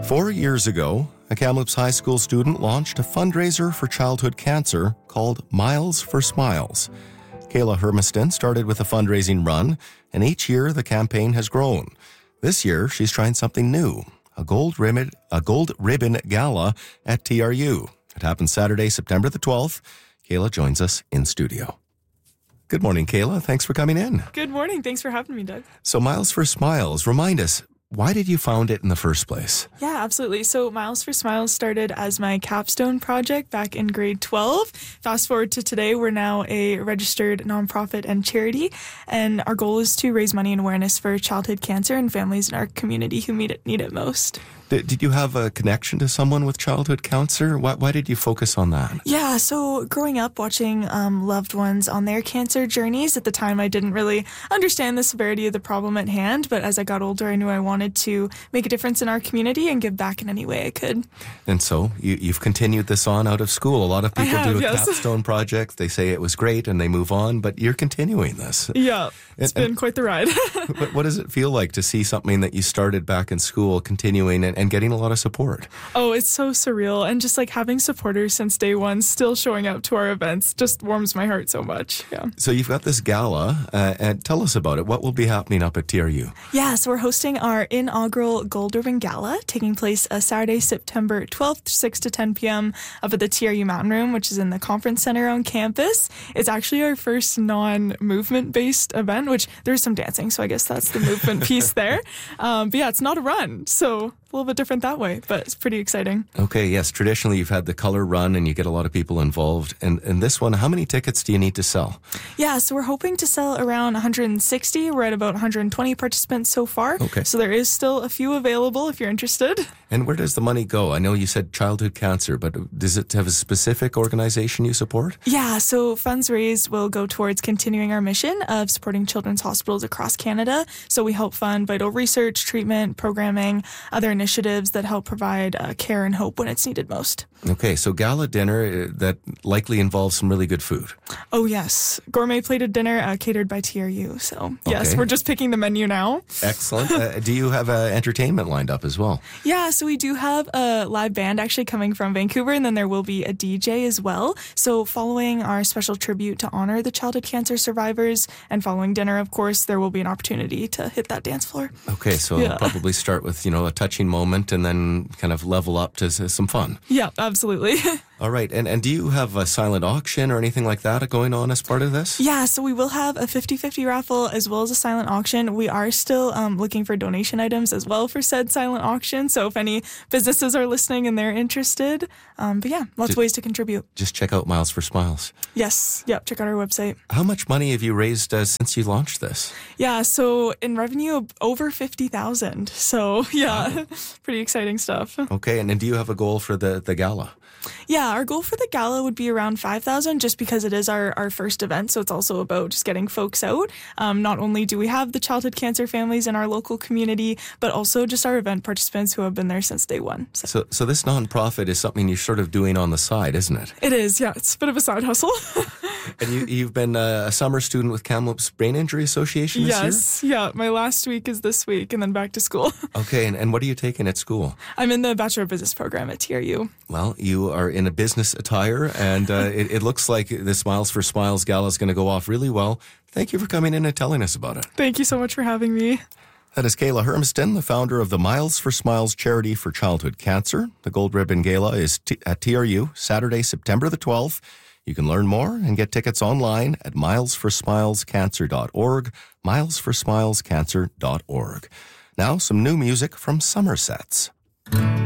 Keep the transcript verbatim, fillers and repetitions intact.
Four years ago, a Kamloops High School student launched a fundraiser for childhood cancer called Miles for Smiles. Kayla Hermiston started with a fundraising run, and each year the campaign has grown. This year, she's trying something new, a gold ribbon, a gold ribbon gala at T R U. It happens Saturday, September the twelfth. Kayla joins us in studio. Good morning, Kayla. Thanks for coming in. Good morning. Thanks for having me, Doug. So Miles for Smiles, remind us, why did you found it in the first place? Yeah, absolutely. So Miles for Smiles started as my capstone project back in grade twelve. Fast forward to today, we're now a registered nonprofit and charity, and our goal is to raise money and awareness for childhood cancer and families in our community who need it, need it most. Did, did you have a connection to someone with childhood cancer? Why, why did you focus on that? Yeah, so growing up watching um, loved ones on their cancer journeys, at the time I didn't really understand the severity of the problem at hand, but as I got older, I knew I wanted to make a difference in our community and give back in any way I could. And so you, you've continued this on out of school. A lot of people have, do a yes. capstone project. They say it was great and they move on, but you're continuing this. Yeah, it's and, been quite the ride. But what does it feel like to see something that you started back in school continuing and, and getting a lot of support? Oh, it's so surreal. And just like having supporters since day one still showing up to our events just warms my heart so much. Yeah. So you've got this gala, uh, and tell us about it. What will be happening up at T R U? Yeah, so we're hosting our inaugural Gold Ribbon Gala, taking place uh, Saturday, September twelfth, six to ten p.m. up at the T R U Mountain Room, which is in the conference center on campus. It's actually our first non-movement based event, which there's some dancing, so I guess that's the movement piece there. Um, but yeah, it's not a run, so a little bit different that way, but it's pretty exciting. Okay, yes. Traditionally, you've had the color run and you get a lot of people involved. And, and this one, how many tickets do you need to sell? Yeah, so we're hoping to sell around one hundred sixty. We're at about one hundred twenty participants so far. Okay. So there is still a few available if you're interested. And where does the money go? I know you said childhood cancer, but does it have a specific organization you support? Yeah, so funds raised will go towards continuing our mission of supporting children's hospitals across Canada. So we help fund vital research, treatment, programming, other initiatives that help provide uh, care and hope when it's needed most. Okay, so gala dinner uh, that likely involves some really good food. Oh, yes. Gourmet plated dinner uh, catered by T R U. So, yes, Okay. we're just picking the menu now. Excellent. uh, do you have uh, entertainment lined up as well? Yeah, so we do have a live band actually coming from Vancouver, and then there will be a D J as well. So following our special tribute to honor the childhood cancer survivors and following dinner, of course, there will be an opportunity to hit that dance floor. Okay, so Yeah. I'll probably start with, you know, a touching moment and then kind of level up to s- some fun. Yeah, absolutely. All right, and, and do you have a silent auction or anything like that going on as part of this? Yeah, so we will have a fifty-fifty raffle as well as a silent auction. We are still um, looking for donation items as well for said silent auction. So if any businesses are listening and they're interested, um, but yeah, lots of ways to contribute. Just check out Miles for Smiles. Yes, yep, check out our website. How much money have you raised uh, since you launched this? Yeah, so in revenue, over fifty thousand. So yeah, pretty exciting stuff. Okay, and then do you have a goal for the, the gala? Yeah, our goal for the gala would be around five thousand just because it is our, our first event. So it's also about just getting folks out. Um, not only do we have the childhood cancer families in our local community, but also just our event participants who have been there since day one. So, So, so this nonprofit is something you're sort of doing on the side, isn't it? it is, yeah. It's a bit of a side hustle. And you, you've been uh, a summer student with Kamloops Brain Injury Association this Yes, yeah. My last week is this week and then back to school. year? Okay, and, and what are you taking at school? I'm in the Bachelor of Business program at T R U. Well, you are in a business attire, and uh, it, it looks like the Smiles for Smiles gala is going to go off really well. Thank you for coming in and telling us about it. Thank you so much for having me. That is Kayla Hermiston, the founder of the Miles for Smiles charity for childhood cancer. The Gold Ribbon Gala is t- at T R U Saturday, September the twelfth. You can learn more and get tickets online at miles for smiles cancer dot org, miles for smiles cancer dot org. Now, some new music from Somersets.